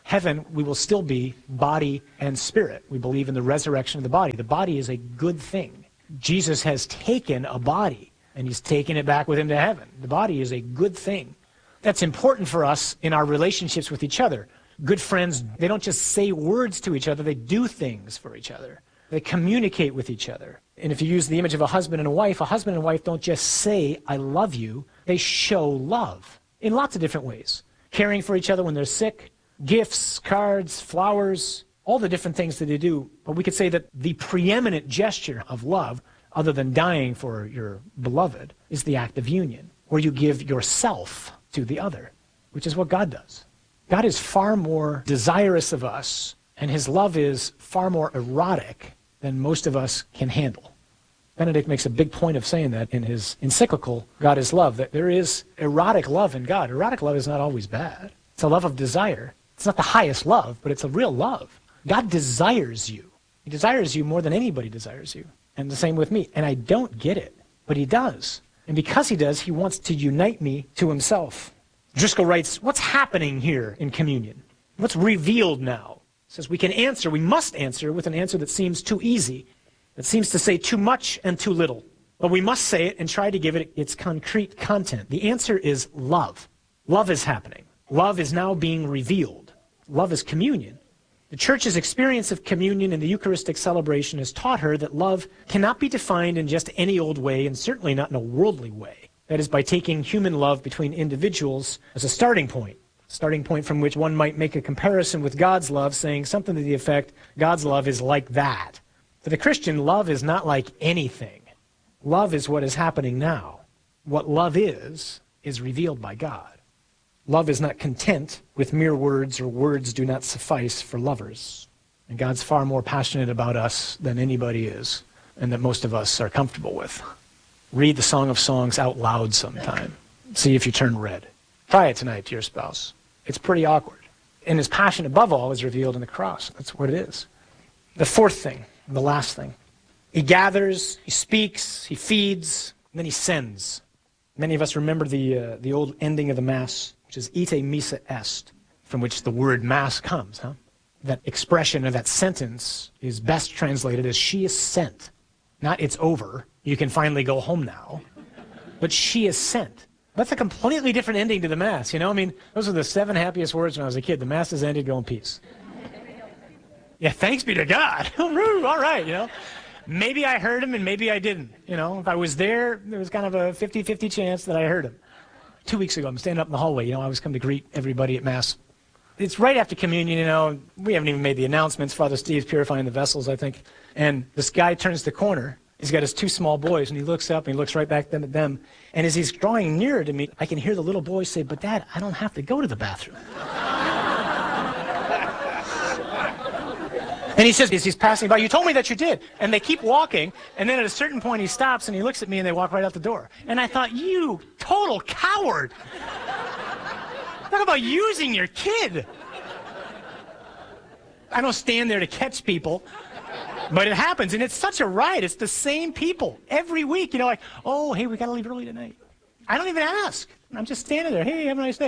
heaven, we will still be body and spirit. We believe in the resurrection of the body. The body is a good thing. Jesus has taken a body, and he's taken it back with him to heaven. The body is a good thing. That's important for us in our relationships with each other. Good friends, they don't just say words to each other, they do things for each other. They communicate with each other. And if you use the image of a husband and a wife don't just say, I love you, they show love in lots of different ways. Caring for each other when they're sick, gifts, cards, flowers, all the different things that they do. But we could say that the preeminent gesture of love, other than dying for your beloved, is the act of union, where you give yourself to the other, which is what God does. God is far more desirous of us, and his love is far more erotic than most of us can handle. Benedict makes a big point of saying that in his encyclical, God is Love, that there is erotic love in God. Erotic love is not always bad. It's a love of desire. It's not the highest love, but it's a real love. God desires you. He desires you more than anybody desires you. And the same with me. And I don't get it, but he does. And because he does, he wants to unite me to himself. Driscoll writes, what's happening here in communion? What's revealed now? He says we must answer with an answer that seems too easy, that seems to say too much and too little. But we must say it and try to give it its concrete content. The answer is love. Love is happening. Love is now being revealed. Love is communion. The church's experience of communion in the Eucharistic celebration has taught her that love cannot be defined in just any old way, and certainly not in a worldly way. That is, by taking human love between individuals as a starting point from which one might make a comparison with God's love, saying something to the effect, God's love is like that. For the Christian, love is not like anything. Love is what is happening now. What love is revealed by God. Love is not content with mere words, or words do not suffice for lovers. And God's far more passionate about us than anybody is, and that most of us are comfortable with. Read the Song of Songs out loud sometime. See if you turn red. Try it tonight to your spouse. It's pretty awkward. And his passion above all is revealed in the cross. That's what it is. The fourth thing, the last thing. He gathers, he speaks, he feeds, and then he sends. Many of us remember the old ending of the Mass, which is ite missa est, from which the word Mass comes. That expression or that sentence is best translated as she is sent. Not it's over, you can finally go home now, but she is sent. That's a completely different ending to the Mass, you know? I mean, those are the 7 happiest words when I was a kid. The Mass is ended, go in peace. Yeah, thanks be to God. All right, you know? Maybe I heard him and maybe I didn't. You know, if I was there was kind of a 50-50 chance that I heard him. 2 weeks ago, I'm standing up in the hallway. You know, I always come to greet everybody at Mass. It's right after communion, you know. We haven't even made the announcements. Father Steve's purifying the vessels, I think. And this guy turns the corner. He's got his 2 small boys, and he looks up, and he looks right back at them. And as he's drawing nearer to me, I can hear the little boy say, but Dad, I don't have to go to the bathroom. And he says, as he's passing by, you told me that you did. And they keep walking, and then at a certain point he stops, and he looks at me, and they walk right out the door. And I thought, you total coward. Talk about using your kid. I don't stand there to catch people, but it happens, and it's such a riot. It's the same people every week, you know, like, oh, hey, we got to leave early tonight. I don't even ask. I'm just standing there, hey, have a nice day.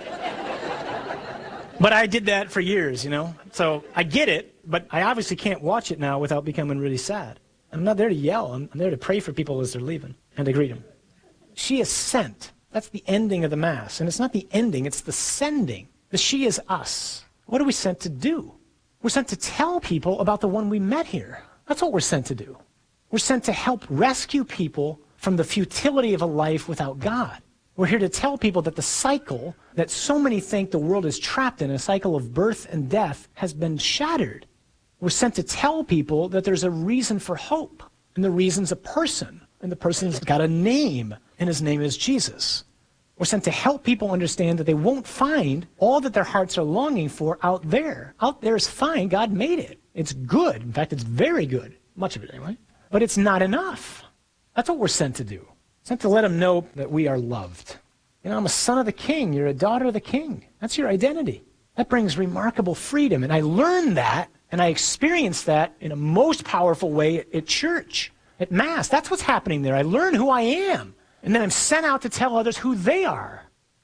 But I did that for years, you know, so I get it, but I obviously can't watch it now without becoming really sad. I'm not there to yell. I'm there to pray for people as they're leaving and to greet them. She is sent. That's the ending of the Mass. And it's not the ending, it's the sending. The she is us. What are we sent to do? We're sent to tell people about the one we met here. That's what we're sent to do. We're sent to help rescue people from the futility of a life without God. We're here to tell people that the cycle that so many think the world is trapped in, a cycle of birth and death, has been shattered. We're sent to tell people that there's a reason for hope, and the reason's a person, and the person's got a name, and his name is Jesus. We're sent to help people understand that they won't find all that their hearts are longing for out there. Out there is fine. God made it. It's good. In fact, it's very good. Much of it anyway. But it's not enough. That's what we're sent to do. Sent to let them know that we are loved. You know, I'm a son of the King. You're a daughter of the King. That's your identity. That brings remarkable freedom. And I learned that, and I experienced that in a most powerful way at church, at Mass. That's what's happening there. I learn who I am. And then I'm sent out to tell others who they are.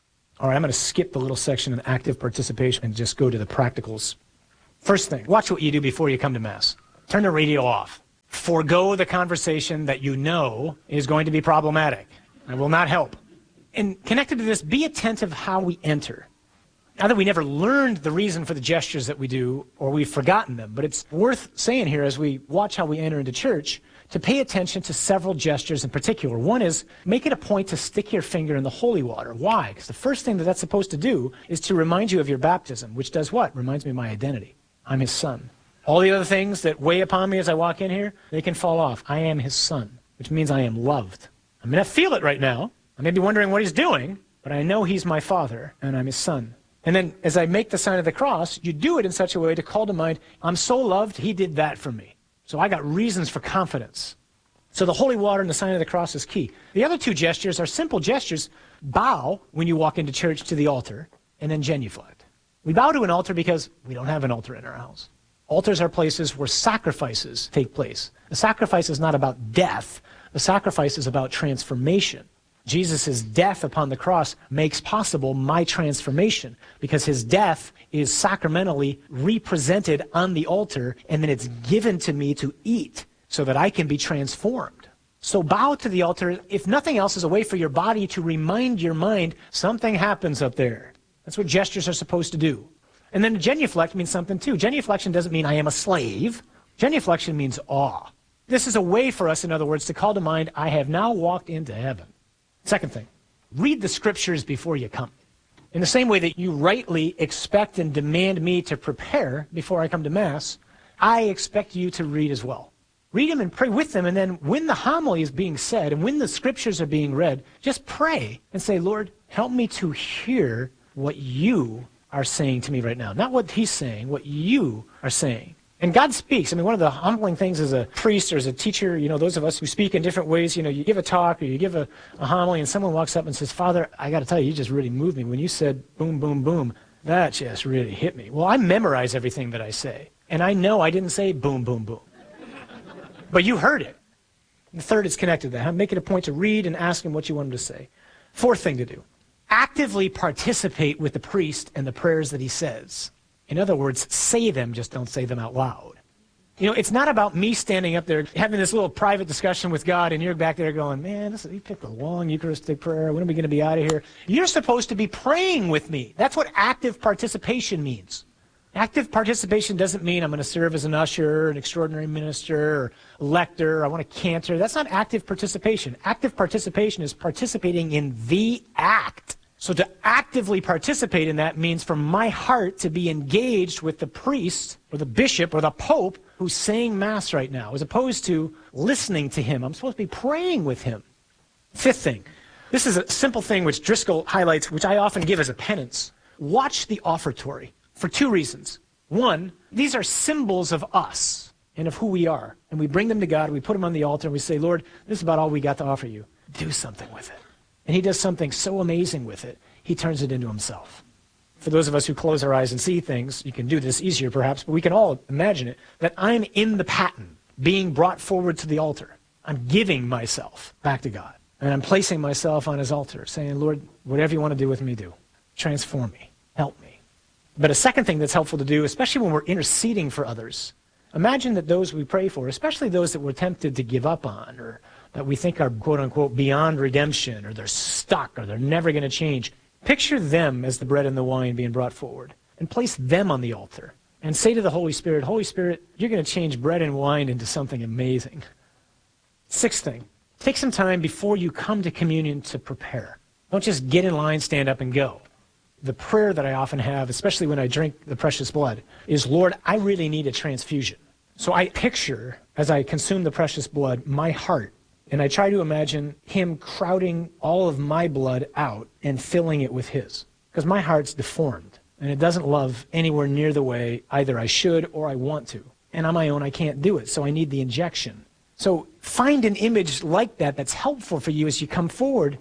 All right, I'm going to skip the little section on active participation and just go to the practicals. First thing, watch what you do before you come to Mass. Turn the radio off. Forgo the conversation that you know is going to be problematic and will not help. And connected to this, be attentive how we enter. Not that we never learned the reason for the gestures that we do, or we've forgotten them, but it's worth saying here as we watch how we enter into church, to pay attention to several gestures in particular. One is, make it a point to stick your finger in the holy water. Why? Because the first thing that that's supposed to do is to remind you of your baptism, which does what? Reminds me of my identity. I'm his son. All the other things that weigh upon me as I walk in here, they can fall off. I am his son, which means I am loved. I may not feel it right now. I may be wondering what he's doing, but I know he's my father, and I'm his son. And then as I make the sign of the cross, you do it in such a way to call to mind, I'm so loved, he did that for me. So I got reasons for confidence. So the holy water and the sign of the cross is key. The other two gestures are simple gestures. Bow when you walk into church to the altar, and then genuflect. We bow to an altar because we don't have an altar in our house. Altars are places where sacrifices take place. The sacrifice is not about death. The sacrifice is about transformation. Jesus' death upon the cross makes possible my transformation because his death is sacramentally represented on the altar and then it's given to me to eat so that I can be transformed. So bow to the altar, if nothing else, is a way for your body to remind your mind something happens up there. That's what gestures are supposed to do. And then genuflect means something too. Genuflection doesn't mean I am a slave. Genuflection means awe. This is a way for us, in other words, to call to mind, I have now walked into heaven. Second thing, read the scriptures before you come. In the same way that you rightly expect and demand me to prepare before I come to Mass, I expect you to read as well. Read them and pray with them, and then when the homily is being said and when the scriptures are being read, just pray and say, Lord, help me to hear what you are saying to me right now. Not what he's saying, what you are saying. And God speaks. I mean, one of the humbling things as a priest or as a teacher, those of us who speak in different ways, you give a talk or you give a homily and someone walks up and says, Father, I got to tell you, you just really moved me. When you said boom, boom, boom, that just really hit me. Well, I memorize everything that I say. And I know I didn't say boom, boom, boom. But you heard it. And the third is connected to that. Make it a point to read and ask him what you want him to say. Fourth thing to do, actively participate with the priest and the prayers that he says. In other words, say them, just don't say them out loud. It's not about me standing up there having this little private discussion with God and you're back there going, man, you picked a long Eucharistic prayer. When are we going to be out of here? You're supposed to be praying with me. That's what active participation means. Active participation doesn't mean I'm going to serve as an usher, an extraordinary minister, or a lector, I want to cantor. That's not active participation. Active participation is participating in the act. So to actively participate in that means for my heart to be engaged with the priest or the bishop or the pope who's saying Mass right now, as opposed to listening to him. I'm supposed to be praying with him. Fifth thing, this is a simple thing which Driscoll highlights, which I often give as a penance. Watch the offertory for two reasons. One, these are symbols of us and of who we are. And we bring them to God, we put them on the altar, and we say, Lord, this is about all we got to offer you. Do something with it. And he does something so amazing with it, he turns it into himself. For those of us who close our eyes and see things, you can do this easier perhaps, but we can all imagine it, that I'm in the paten, being brought forward to the altar. I'm giving myself back to God. And I'm placing myself on his altar, saying, Lord, whatever you want to do with me, do. Transform me. Help me. But a second thing that's helpful to do, especially when we're interceding for others, imagine that those we pray for, especially those that we're tempted to give up on, or that we think are, quote-unquote, beyond redemption, or they're stuck, or they're never going to change. Picture them as the bread and the wine being brought forward, and place them on the altar, and say to the Holy Spirit, you're going to change bread and wine into something amazing. Sixth thing, take some time before you come to communion to prepare. Don't just get in line, stand up, and go. The prayer that I often have, especially when I drink the precious blood, is, Lord, I really need a transfusion. So I picture, as I consume the precious blood, my heart. And I try to imagine him crowding all of my blood out and filling it with his. Because my heart's deformed, and it doesn't love anywhere near the way either I should or I want to. And on my own, I can't do it, so I need the injection. So find an image like that that's helpful for you as you come forward,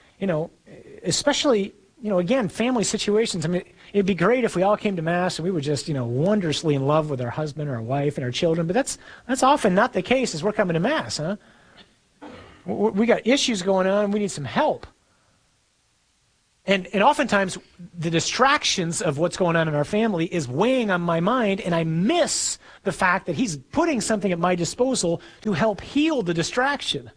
especially, again, family situations. I mean, it'd be great if we all came to Mass and we were just, wondrously in love with our husband or our wife and our children, but that's often not the case as we're coming to Mass, huh? We got issues going on, we need some help. And oftentimes, the distractions of what's going on in our family is weighing on my mind, and I miss the fact that he's putting something at my disposal to help heal the distraction.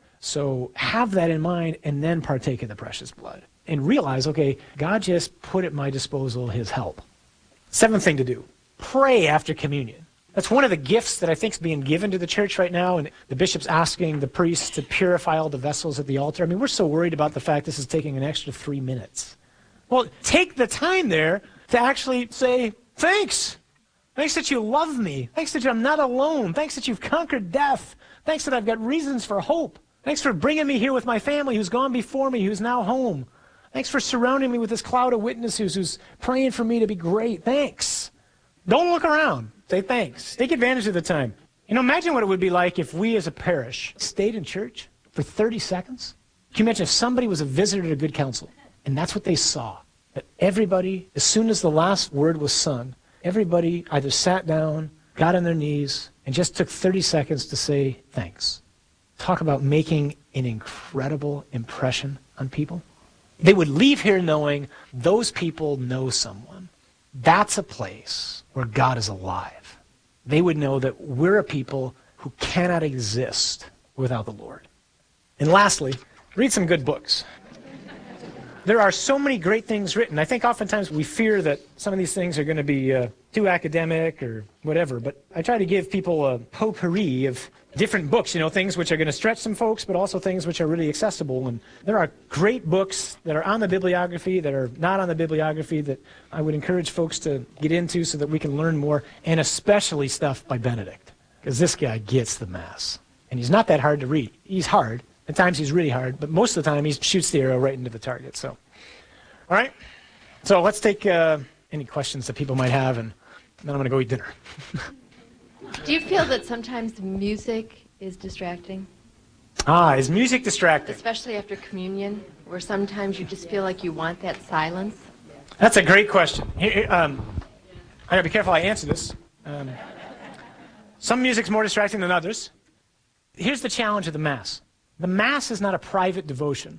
So have that in mind, and then partake of the precious blood. And realize, okay, God just put at my disposal his help. Seventh thing to do, pray after communion. That's one of the gifts that I think is being given to the church right now, and the bishop's asking the priests to purify all the vessels at the altar. I mean, we're so worried about the fact this is taking an extra 3 minutes. Well, take the time there to actually say, thanks. Thanks that you love me. Thanks that I'm not alone. Thanks that you've conquered death. Thanks that I've got reasons for hope. Thanks for bringing me here with my family who's gone before me, who's now home. Thanks for surrounding me with this cloud of witnesses who's praying for me to be great. Thanks. Don't look around. Say thanks. Take advantage of the time. You know, imagine what it would be like if we as a parish stayed in church for 30 seconds. Can you imagine if somebody was a visitor to Good Counsel, and that's what they saw? That everybody, as soon as the last word was sung, everybody either sat down, got on their knees, and just took 30 seconds to say thanks. Talk about making an incredible impression on people. They would leave here knowing those people know someone. That's a place where God is alive. They would know that we're a people who cannot exist without the Lord. And lastly, read some good books. There are so many great things written. I think oftentimes we fear that some of these things are going to be too academic or whatever, but I try to give people a potpourri of different books, things which are going to stretch some folks, but also things which are really accessible. And there are great books that are on the bibliography, that are not on the bibliography, that I would encourage folks to get into so that we can learn more, and especially stuff by Benedict, because this guy gets the Mass. And he's not that hard to read. He's hard. At times he's really hard, but most of the time he shoots the arrow right into the target. So, all right. So let's take any questions that people might have, and then I'm going to go eat dinner. Do you feel that sometimes music is distracting? Is music distracting? Especially after communion, where sometimes you just feel like you want that silence? That's a great question. I got to be careful I answer this. Some music's more distracting than others. Here's the challenge of the Mass. The Mass is not a private devotion.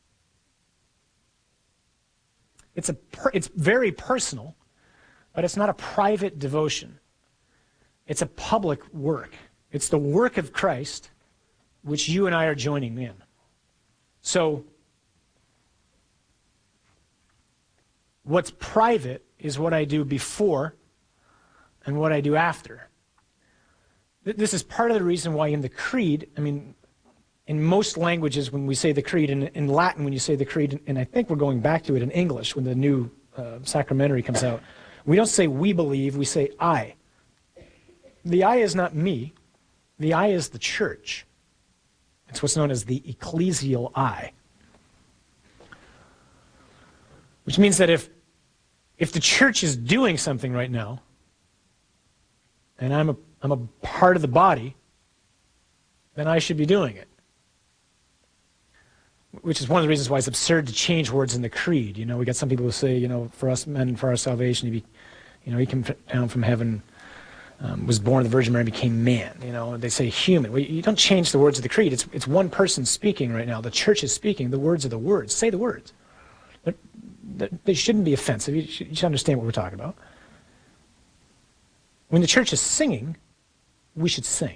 It's very personal, but it's not a private devotion. It's a public work. It's the work of Christ, which you and I are joining in. So, what's private is what I do before and what I do after. This is part of the reason why in the Creed, in most languages when we say the Creed, in Latin when you say the Creed, and I think we're going back to it in English when the new sacramentary comes out, we don't say we believe, we say I. The I is not me. The I is the church. It's what's known as the ecclesial I. Which means that if the church is doing something right now, and I'm a part of the body, then I should be doing it. Which is one of the reasons why it's absurd to change words in the Creed. We got some people who say, for us men and for our salvation, he came down from heaven, was born of the Virgin Mary, became man. They say human. Well, you don't change the words of the Creed. It's one person speaking right now. The church is speaking. The words are the words. Say the words. They shouldn't be offensive. You should understand what we're talking about. When the church is singing, we should sing.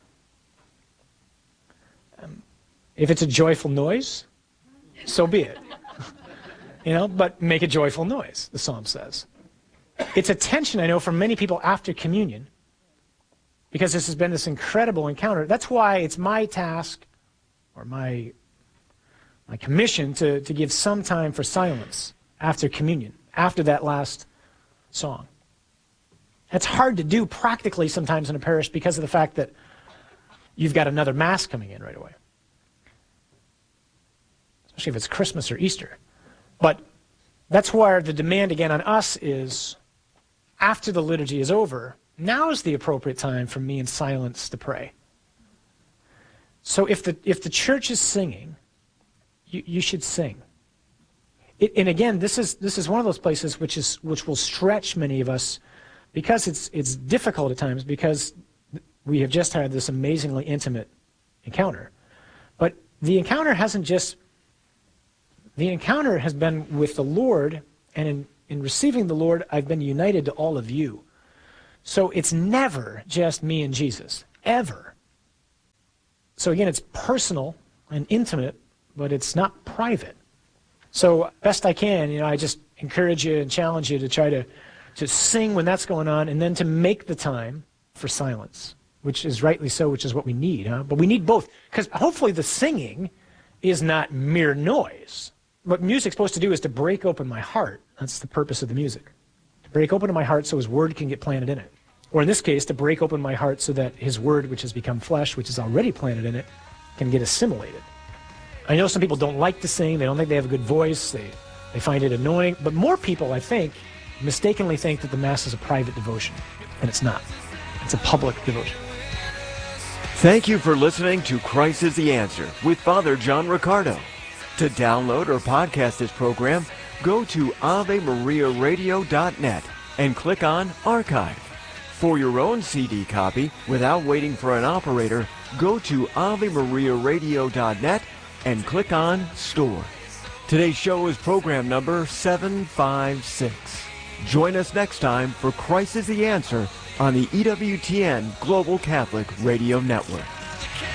If it's a joyful noise, so be it. But make a joyful noise, the psalm says. It's a tension, I know, for many people after communion, because this has been this incredible encounter. That's why it's my task, or my commission, to give some time for silence after communion, after that last song. It's hard to do practically sometimes in a parish because of the fact that you've got another Mass coming in right away. Especially if it's Christmas or Easter. But that's where the demand again on us is, after the liturgy is over, now is the appropriate time for me in silence to pray. So if the church is singing, you should sing. And again, this is one of those places which will stretch many of us, because it's difficult at times, because we have just had this amazingly intimate encounter. But the encounter hasn't just The encounter has been with the Lord, and in receiving the Lord, I've been united to all of you. So it's never just me and Jesus, ever. So again, it's personal and intimate, but it's not private. So best I can, I just encourage you and challenge you to try to sing when that's going on, and then to make the time for silence, which is rightly so, which is what we need. But we need both, because hopefully the singing is not mere noise. What music's supposed to do is to break open my heart. That's the purpose of the music. To break open my heart so his word can get planted in it. Or in this case, to break open my heart so that his word, which has become flesh, which is already planted in it, can get assimilated. I know some people don't like to sing. They don't think they have a good voice. They find it annoying. But more people, I think, mistakenly think that the Mass is a private devotion. And it's not. It's a public devotion. Thank you for listening to Christ is the Answer with Father John Riccardo. To download or podcast this program, go to AveMariaRadio.net and click on Archive. For your own CD copy, without waiting for an operator, go to AveMariaRadio.net and click on Store. Today's show is program number 756. Join us next time for Christ is the Answer on the EWTN Global Catholic Radio Network.